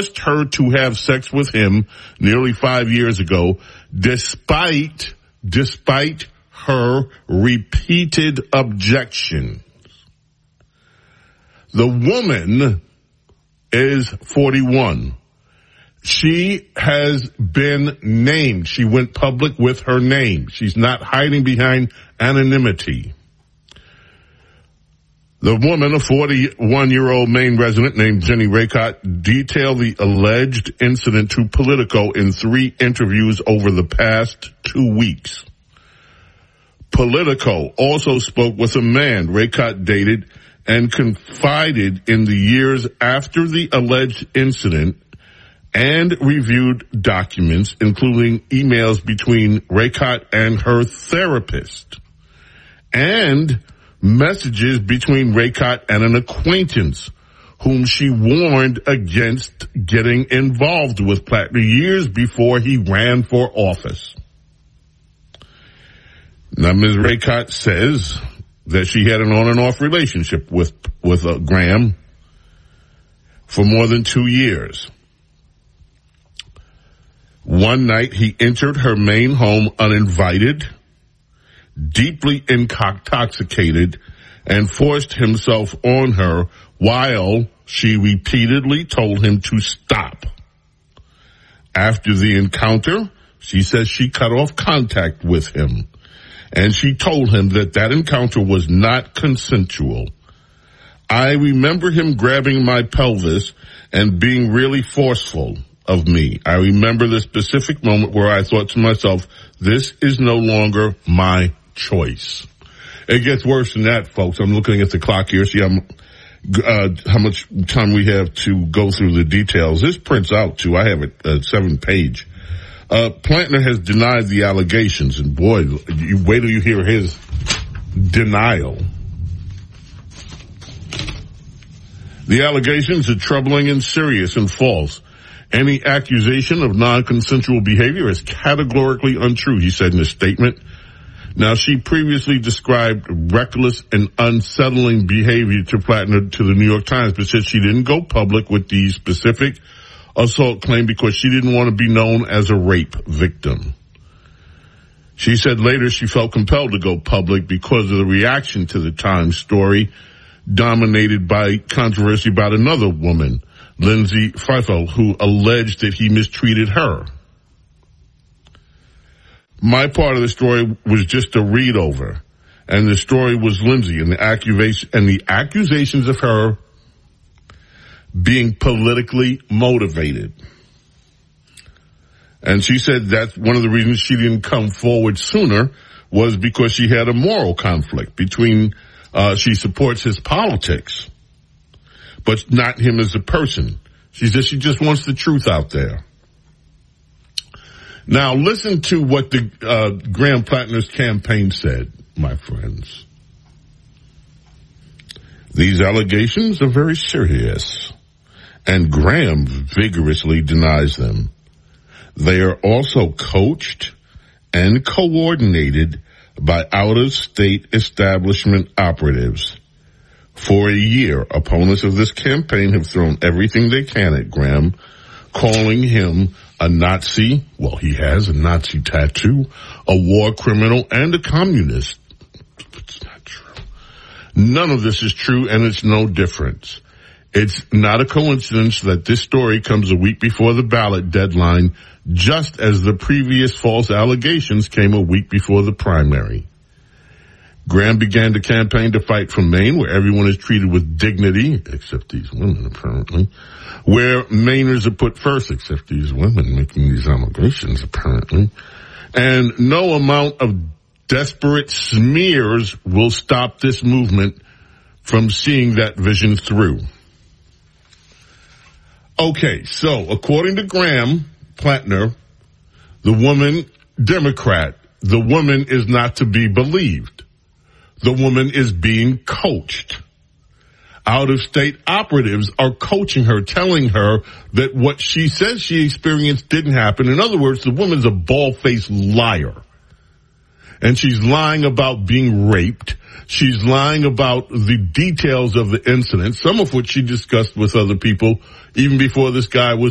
forced her to have sex with him nearly 5 years ago, despite her repeated objections. The woman is 41. She has been named. She went public with her name. She's not hiding behind anonymity. The woman, a 41-year-old Maine resident named Jenny Raycott, detailed the alleged incident to Politico in 3 interviews over the past 2 weeks. Politico also spoke with a man Raycott dated and confided in the years after the alleged incident and reviewed documents, including emails between Raycott and her therapist, and messages between Raycott and an acquaintance whom she warned against getting involved with Plattner years before he ran for office. Now, Ms. Raycott says that she had an on and off relationship with Graham for more than 2 years. One night he entered her main home uninvited, deeply intoxicated, and forced himself on her while she repeatedly told him to stop. After the encounter, she says she cut off contact with him, and she told him that encounter was not consensual. I remember him grabbing my pelvis and being really forceful of me. I remember the specific moment where I thought to myself, this is no longer my choice. It gets worse than that, folks. I'm looking at the clock here, see how much time we have to go through the details. This prints out too. I have it 7-page. Plattner has denied the allegations, and boy, you wait till you hear his denial. The allegations are troubling and serious and false. Any accusation of non-consensual behavior is categorically untrue, he said in a statement. Now, she previously described reckless and unsettling behavior to Plattner to the New York Times, but said she didn't go public with the specific assault claim because she didn't want to be known as a rape victim. She said later she felt compelled to go public because of the reaction to the Times story, dominated by controversy about another woman, Lindsay Feifel, who alleged that he mistreated her. My part of the story was just a read over, and the story was Lindsay and the accusations of her being politically motivated. And she said that's one of the reasons she didn't come forward sooner was because she had a moral conflict between, she supports his politics, but not him as a person. She says she just wants the truth out there. Now, listen to what the Graham Plattner's campaign said, my friends. These allegations are very serious, and Graham vigorously denies them. They are also coached and coordinated by out-of-state establishment operatives. For a year, opponents of this campaign have thrown everything they can at Graham, calling him a Nazi. Well, he has a Nazi tattoo, a war criminal, and a communist. It's not true. None of this is true, and it's no difference. It's not a coincidence that this story comes a week before the ballot deadline, just as the previous false allegations came a week before the primary. Graham began the campaign to fight for Maine, where everyone is treated with dignity, except these women, apparently. Where Mainers are put first, except these women making these allegations, apparently. And no amount of desperate smears will stop this movement from seeing that vision through. Okay, so according to Graham Plattner, the woman Democrat, the woman is not to be believed. The woman is being coached. Out-of-state operatives are coaching her, telling her that what she says she experienced didn't happen. In other words, the woman's a bald-faced liar. And she's lying about being raped. She's lying about the details of the incident, some of which she discussed with other people even before this guy was